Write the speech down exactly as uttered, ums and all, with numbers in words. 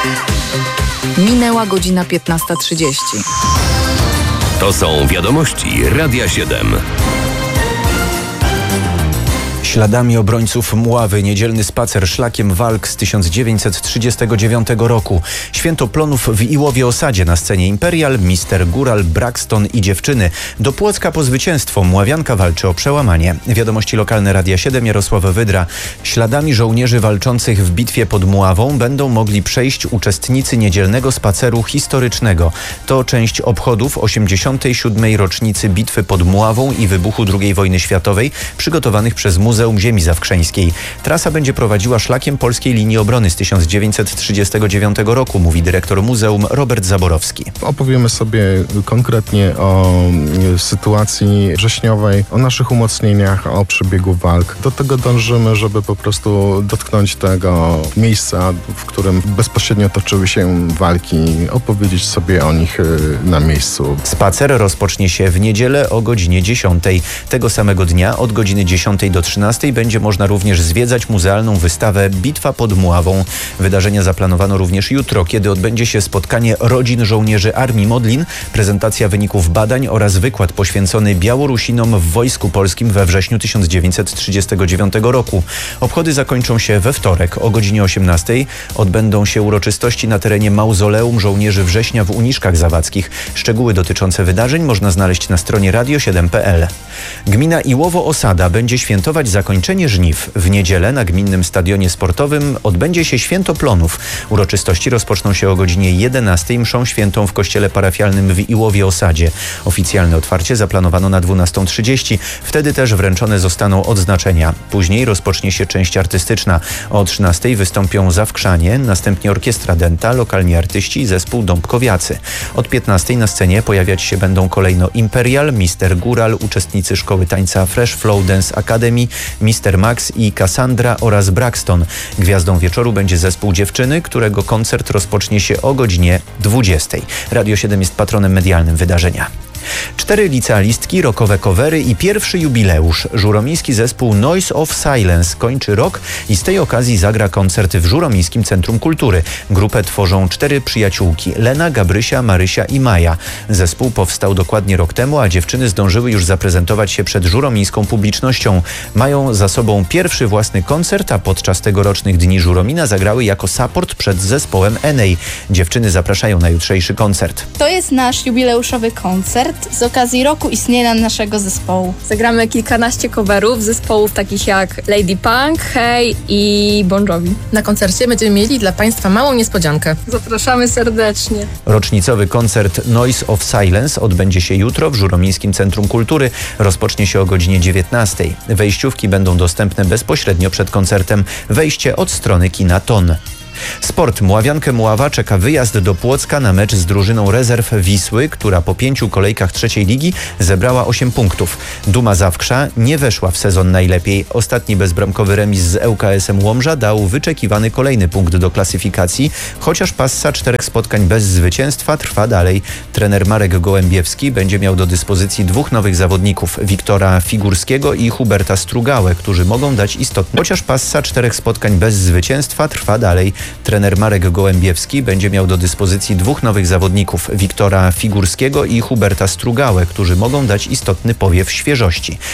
Minęła godzina piętnasta trzydzieści. To są wiadomości Radia siedem. Śladami obrońców Mławy niedzielny spacer szlakiem walk z tysiąc dziewięćset trzydziestego dziewiątego roku. Święto Plonów w Iłowie Osadzie, na scenie Imperial, Mister Góral, Braxton i dziewczyny. Do Płocka po zwycięstwo. Mławianka walczy o przełamanie. Wiadomości lokalne Radia siedem, Jarosław Wydra. Śladami żołnierzy walczących w bitwie pod Mławą będą mogli przejść uczestnicy niedzielnego spaceru historycznego. To część obchodów osiemdziesiątej siódmej rocznicy bitwy pod Mławą i wybuchu drugiej wojny światowej, przygotowanych przez Muzeum Ziemi Zawkrzeńskiej. Trasa będzie prowadziła szlakiem polskiej linii obrony z tysiąc dziewięćset trzydziestego dziewiątego roku, mówi dyrektor muzeum Robert Zaborowski. Opowiemy sobie konkretnie o sytuacji wrześniowej, o naszych umocnieniach, o przebiegu walk. Do tego dążymy, żeby po prostu dotknąć tego miejsca, w którym bezpośrednio toczyły się walki, opowiedzieć sobie o nich na miejscu. Spacer rozpocznie się w niedzielę o godzinie dziesiątej. Tego samego dnia od godziny dziesiątej do trzynastej będzie można również zwiedzać muzealną wystawę Bitwa pod Mławą. Wydarzenia zaplanowano również jutro, kiedy odbędzie się spotkanie rodzin żołnierzy Armii Modlin, prezentacja wyników badań oraz wykład poświęcony Białorusinom w Wojsku Polskim we wrześniu tysiąc dziewięćset trzydziestego dziewiątego roku. Obchody zakończą się we wtorek o godzinie osiemnastej. Odbędą się uroczystości na terenie Mauzoleum Żołnierzy Września w Uniszkach Zawadzkich. Szczegóły dotyczące wydarzeń można znaleźć na stronie radio siedem kropka p l. Gmina Iłowo Osada będzie świętować zakończenie żniw. W niedzielę na gminnym stadionie sportowym odbędzie się Święto Plonów. Uroczystości rozpoczną się o godzinie jedenastej mszą świętą w kościele parafialnym w Iłowie Osadzie. Oficjalne otwarcie zaplanowano na dwunastą trzydzieści. Wtedy też wręczone zostaną odznaczenia. Później rozpocznie się część artystyczna. O trzynastej wystąpią Zawkrzanie, następnie Orkiestra Dęta, lokalni artyści i zespół Dąbkowiacy. Od piętnastej na scenie pojawiać się będą kolejno Imperial, Mister Góral, uczestnicy szkoły tańca Fresh Flow Dance Academy, Mister Max i Cassandra oraz Braxton. Gwiazdą wieczoru będzie zespół Dziewczyny, którego koncert rozpocznie się o godzinie dwudziestej. Radio siedem jest patronem medialnym wydarzenia. Cztery licealistki, rockowe covery i pierwszy jubileusz. Żuromiński zespół Noise of Silence kończy rok i z tej okazji zagra koncert w Żuromińskim Centrum Kultury. Grupę tworzą cztery przyjaciółki: Lena, Gabrysia, Marysia i Maja. Zespół powstał dokładnie rok temu, a dziewczyny zdążyły już zaprezentować się przed żuromińską publicznością. Mają za sobą pierwszy własny koncert, a podczas tegorocznych Dni Żuromina zagrały jako support przed zespołem Enej. Dziewczyny zapraszają na jutrzejszy koncert. To jest nasz jubileuszowy koncert z okazji roku istnienia naszego zespołu. Zagramy kilkanaście coverów zespołów takich jak Lady Punk, Hey i Bon Jovi. Na koncercie będziemy mieli dla Państwa małą niespodziankę. Zapraszamy serdecznie. Rocznicowy koncert Noise of Silence odbędzie się jutro w Żuromińskim Centrum Kultury. Rozpocznie się o godzinie dziewiętnastej. Wejściówki będą dostępne bezpośrednio przed koncertem. Wejście od strony kina Ton. Sport. Mławiankę Mława czeka wyjazd do Płocka na mecz z drużyną rezerw Wisły, która po pięciu kolejkach trzeciej ligi zebrała osiem punktów. Duma Zawkrza nie weszła w sezon najlepiej. Ostatni bezbramkowy remis z L K S em Łomża dał wyczekiwany kolejny punkt do klasyfikacji, chociaż passa czterech spotkań bez zwycięstwa trwa dalej. Trener Marek Gołębiewski będzie miał do dyspozycji dwóch nowych zawodników: Wiktora Figurskiego i Huberta Strugałę, którzy mogą dać istotne... Chociaż passa czterech spotkań bez zwycięstwa trwa dalej. Trener Marek Gołębiewski będzie miał do dyspozycji dwóch nowych zawodników: Wiktora Figurskiego i Huberta Strugałę, którzy mogą dać istotny powiew świeżości.